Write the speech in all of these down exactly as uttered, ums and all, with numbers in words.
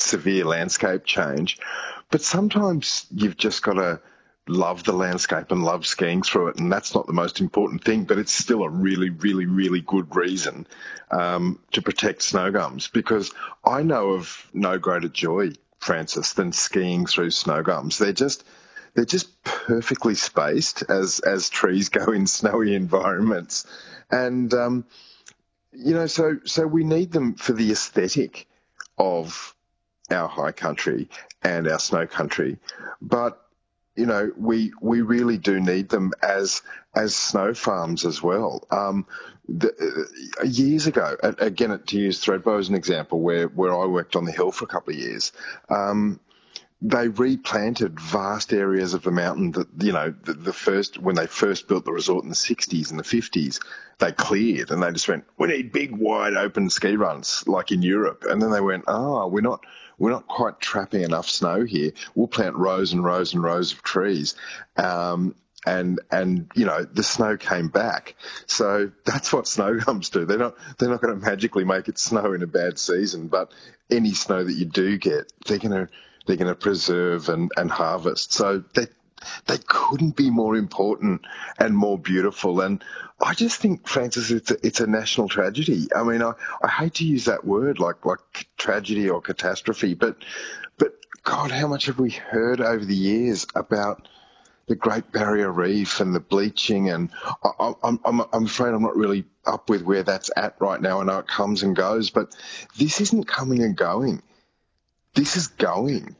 severe landscape change. But sometimes you've just got to love the landscape and love skiing through it, and that's not the most important thing, but it's still a really, really, really good reason um, to protect snow gums, because I know of no greater joy, Francis, than skiing through snow gums. They're just they're just perfectly spaced as as trees go in snowy environments, and um, you know, so so we need them for the aesthetic of our high country and our snow country, but you know, we we really do need them as as snow farms as well. Um, the, uh, years ago, again, to use Thredbo as an example, where where I worked on the hill for a couple of years, um, they replanted vast areas of the mountain that, you know, the, the first when they first built the resort in the sixties and the fifties, they cleared and they just went, we need big, wide open ski runs like in Europe, and then they went, oh, we're not. We're not quite trapping enough snow here. We'll plant rows and rows and rows of trees. Um, and, and you know, the snow came back. So that's what snow gums do. They're not, they're not going to magically make it snow in a bad season, but any snow that you do get, they're going to, they're going to preserve and, and harvest. So they, they couldn't be more important and more beautiful. And I just think, Francis, it's a, it's a national tragedy. I mean, I, I hate to use that word like like tragedy or catastrophe, but but God, how much have we heard over the years about the Great Barrier Reef and the bleaching? And I, I'm I'm I'm afraid I'm not really up with where that's at right now. I know it comes and goes, but this isn't coming and going. This is going.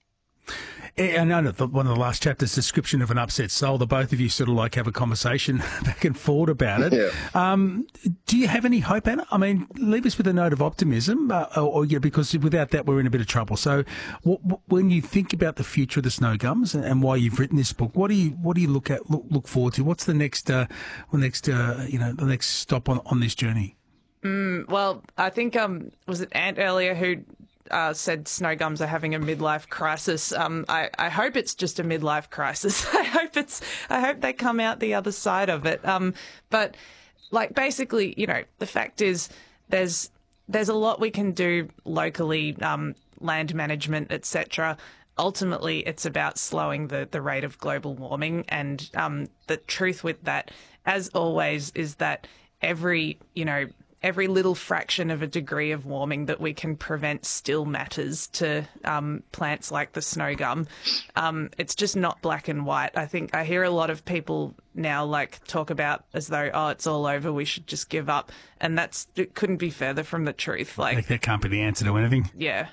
I know that one of the last chapters, description of an upset soul, the both of you sort of like have a conversation back and forth about it. Yeah. Um, do you have any hope, Anna? I mean, leave us with a note of optimism, uh, or, or yeah, because without that, we're in a bit of trouble. So, what, what, when you think about the future of the snow gums and, and why you've written this book, what do you what do you look at look, look forward to? What's the next, uh, the next, uh, you know, the next stop on on this journey? Mm, well, I think um, was it Ant earlier who. Uh, said snow gums are having a midlife crisis. Um, I, I hope it's just a midlife crisis. I hope it's. I hope they come out the other side of it. Um, but like basically, you know, the fact is there's there's a lot we can do locally, um, land management, et cetera. Ultimately, it's about slowing the the rate of global warming, and um, the truth with that, as always, is that every you know. every little fraction of a degree of warming that we can prevent still matters to um, plants like the snow gum. Um, it's just not black and white. I think I hear a lot of people now like talk about as though, oh, it's all over, we should just give up. And that's it couldn't be further from the truth. Like, like that can't be the answer to anything. Yeah.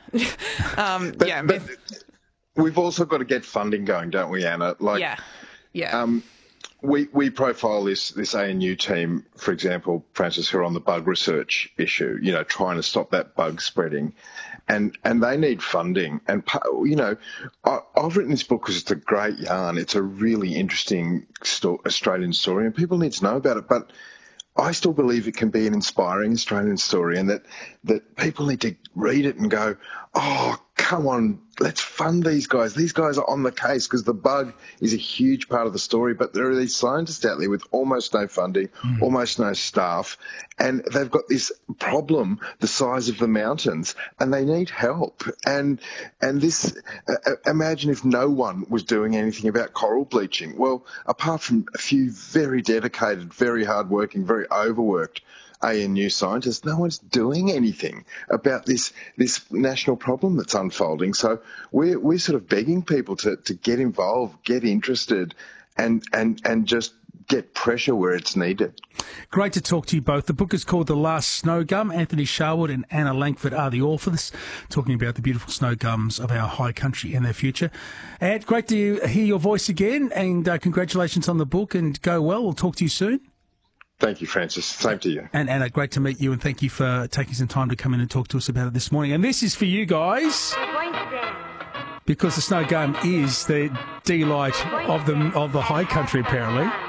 um, but, yeah. But we've also got to get funding going, don't we, Anna? Like, yeah. Yeah. Um, We we profile this this A N U team, for example, Francis, who are on the bug research issue, you know, trying to stop that bug spreading, and and they need funding. And you know, I, I've written this book because it's a great yarn. It's a really interesting sto- Australian story, and people need to know about it. But I still believe it can be an inspiring Australian story, and that that people need to read it and go, oh, come on, let's fund these guys. These guys are on the case, because the bug is a huge part of the story, but there are these scientists out there with almost no funding, mm. almost no staff, and they've got this problem the size of the mountains, and they need help. And and this, uh, imagine if no one was doing anything about coral bleaching. Well, apart from a few very dedicated, very hardworking, very overworked A N U scientists, no one's doing anything about this this national problem that's unfolding. So we're we're sort of begging people to, to get involved, get interested, and and and just get pressure where it's needed. Great to talk to you both. The book is called The Last Snow Gum. Anthony Sharwood and Anna Langford are the authors, talking about the beautiful snow gums of our high country and their future. Ant, great to hear your voice again, and uh, congratulations on the book, and go well. We'll talk to you soon. Thank you, Francis. Same to you. And Anna, great to meet you, and thank you for taking some time to come in and talk to us about it this morning. And this is for you guys, because the snow gum is the delight of the of the high country, apparently.